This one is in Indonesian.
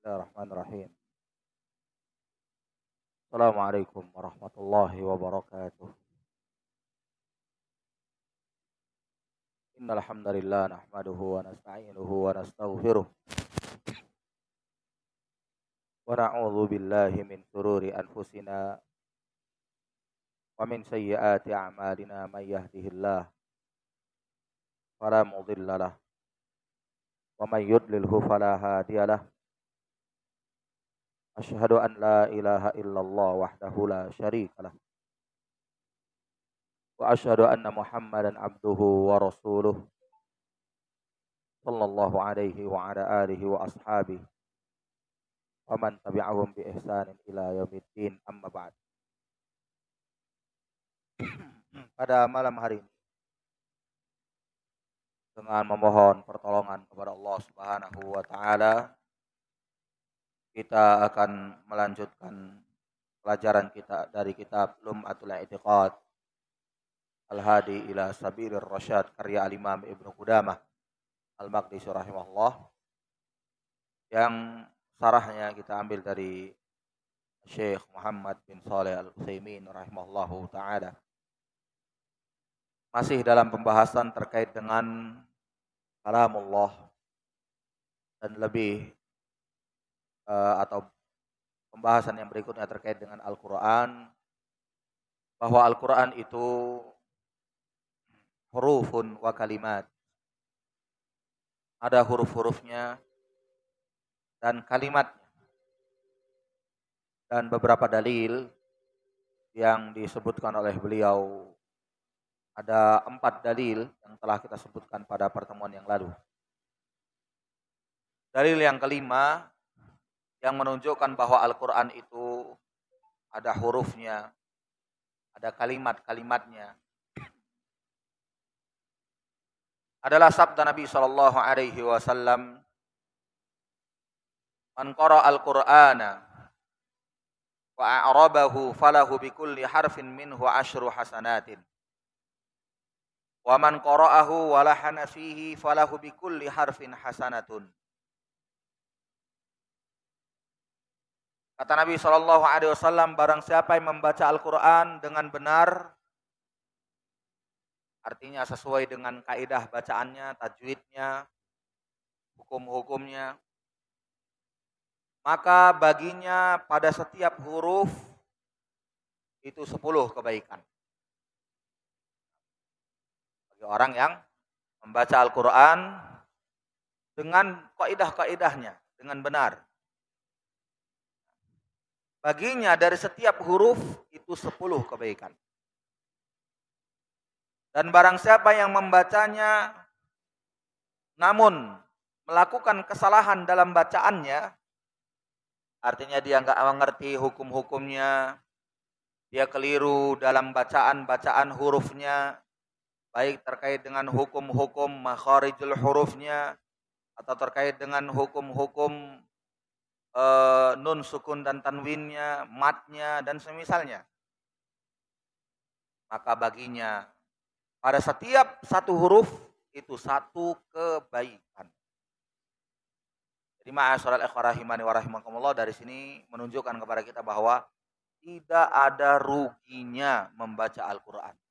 Bismillahirrahmanirrahim. Assalamualaikum warahmatullahi wabarakatuh. Innal hamdalillah nahmaduhu wa nasta'inuhu wa nastaghfiruh. Wa na'udzu billahi min shururi anfusina wa min sayyiati a'malina may yahdihillahu fala mudilla lahu wa may yudlilhu fala hadiyalah. Asyhadu an la ilaha illallah wahdahu la syarikalah. Wa asyhadu anna Muhammadan abduhu wa rasuluh sallallahu alaihi wa ala alihi wa ashabihi wa man tabi'ahum bi ihsanin ila yaumiddin, amma ba'd. Pada malam hari ini dengan memohon pertolongan kepada Allah Subhanahu wa taala, kita akan melanjutkan pelajaran kita dari kitab Lum'atul I'tiqad Al-Hadi ila Sabilir Rasyad karya Al-Imam Ibnu Qudamah Al-Maqdisi rahimahullah, yang sarahnya kita ambil dari Syekh Muhammad bin Shalih Al-Utsaimin rahimahullahu taala. Masih dalam pembahasan terkait dengan kalamullah dan lebih atau pembahasan yang berikutnya terkait dengan Al-Quran, bahwa Al-Quran itu hurufun wa kalimat, ada huruf-hurufnya dan kalimatnya, dan beberapa dalil yang disebutkan oleh beliau. Ada 4 dalil yang telah kita sebutkan pada pertemuan yang lalu. Dalil yang kelima yang menunjukkan bahwa Al-Quran itu ada hurufnya, ada kalimat-kalimatnya, adalah sabda Nabi SAW, "Man qara'a al-Qur'ana wa a'rabahu falahu bikulli harfin minhu 10 hasanatin. Wa man qara'ahu wa lahana fihi falahu bikulli harfin hasanatun." Kata Nabi SAW, barang siapa yang membaca Al-Quran dengan benar, artinya sesuai dengan kaidah bacaannya, tajwidnya, hukum-hukumnya, maka baginya pada setiap huruf itu 10 kebaikan. Bagi orang yang membaca Al-Quran dengan kaidah-kaidahnya, dengan benar, baginya dari setiap huruf itu 10 kebaikan. Dan barang siapa yang membacanya namun melakukan kesalahan dalam bacaannya, artinya dia enggak mengerti hukum-hukumnya, dia keliru dalam bacaan hurufnya, baik terkait dengan hukum-hukum makharijul hurufnya atau terkait dengan hukum-hukum nun sukun dan tanwinnya, matnya dan semisalnya, maka baginya pada setiap satu huruf itu 1 kebaikan. Jadi ma'asyiral ikhwah rahimani wa rahimakumullah, dari sini menunjukkan kepada kita bahwa tidak ada ruginya membaca Al-Quran.